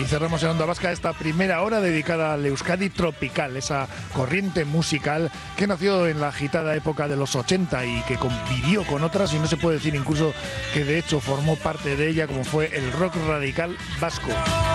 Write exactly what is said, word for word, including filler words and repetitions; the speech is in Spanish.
Y cerramos en Onda Vasca esta primera hora dedicada al Euskadi tropical, esa corriente musical que nació en la agitada época de los ochenta y que convivió con otras, y no se puede decir incluso que de hecho formó parte de ella, como fue el rock radical vasco.